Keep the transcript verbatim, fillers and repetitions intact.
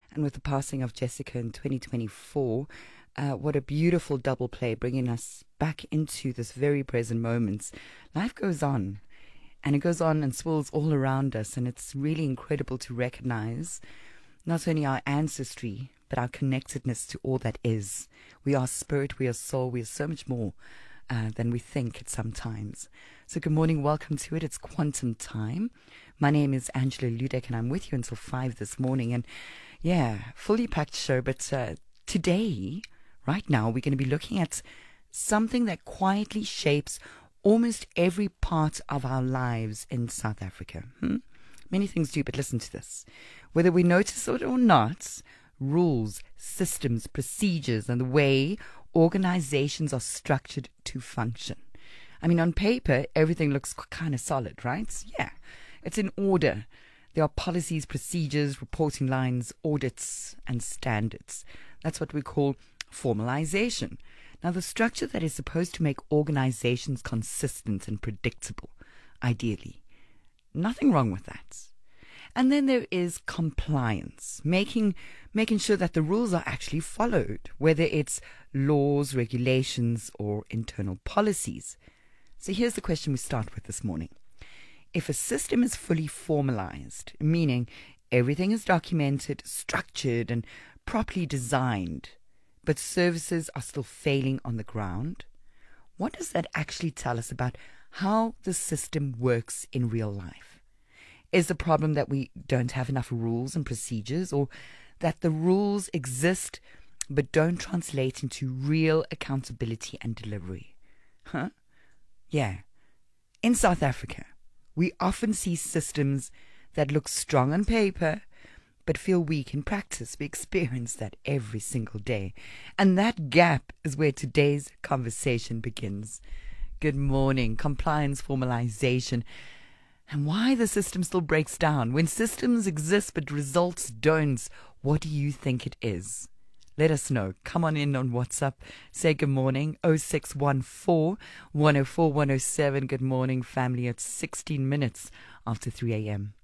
And with the passing of Jessica in twenty twenty-four, uh, what a beautiful double play, bringing us back into this very present moment. Life goes on, and it goes on and swirls all around us, and it's really incredible to recognize not only our ancestry, but our connectedness to all that is. We are spirit, we are soul, we are so much more uh, than we think at sometimes. So good morning, welcome to it. It's Quantum Time. My name is Angela Ludek, and I'm with you until five this morning. And yeah, fully packed show, but uh, today, right now, we're going to be looking at something that quietly shapes almost every part of our lives in South Africa. Hmm? Many things do, but listen to this. Whether we notice it or not, rules, systems, procedures, and the way organizations are structured to function. I mean, on paper, everything looks kind of solid, right? Yeah, it's in order. There are policies, procedures, reporting lines, audits, and standards. That's what we call formalization. Now, the structure that is supposed to make organizations consistent and predictable, ideally. Nothing wrong with that. And then there is compliance, making making sure that the rules are actually followed, whether it's laws, regulations, or internal policies. So here's the question we start with this morning. If a system is fully formalized, meaning everything is documented, structured, and properly designed, but services are still failing on the ground, what does that actually tell us about how the system works in real life? Is the problem that we don't have enough rules and procedures, or that the rules exist but don't translate into real accountability and delivery? Huh? Yeah. In South Africa, we often see systems that look strong on paper but feel weak in practice. We experience that every single day. And that gap is where today's conversation begins. Good morning. Compliance, formalization, and why the system still breaks down. When systems exist but results don't, what do you think it is? Let us know. Come on in on WhatsApp. Say good morning. oh six one four, one oh four, one oh seven. Good morning, family. It's sixteen minutes after three a.m.